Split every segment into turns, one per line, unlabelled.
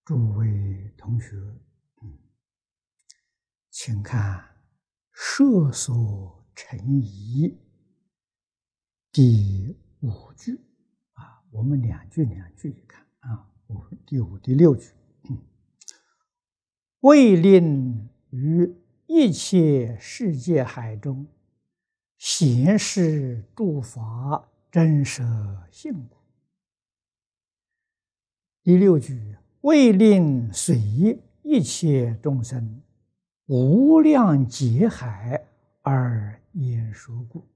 诸位同学，请看设所成疑第5句我们两句一看第5、第6句，为令于一切世界海中显示诸法真实性故。第6句，为令随一切众生无量劫海而言说故。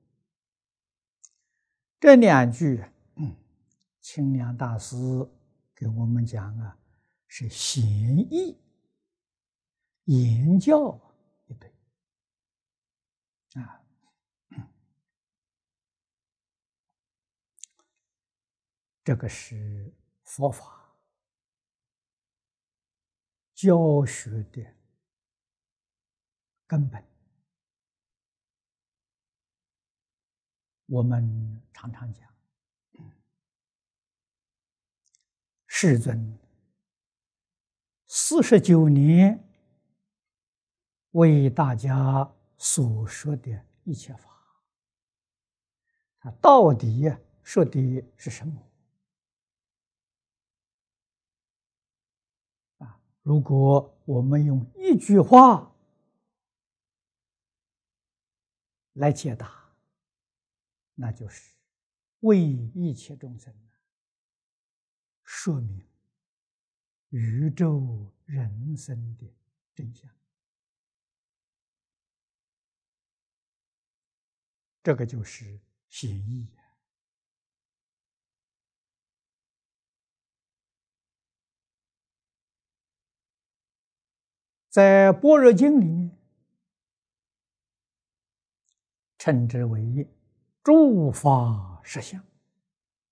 这2句，清凉大师给我们讲是贤义言教一对这个是佛法教学的根本。我们常常讲，世尊49年为大家所说的一切法，他到底说的是什么？如果我们用一句话来解答，那就是为一切众生说明宇宙人生的真相。这个就是显义。在般若经里面称之为诸法实相。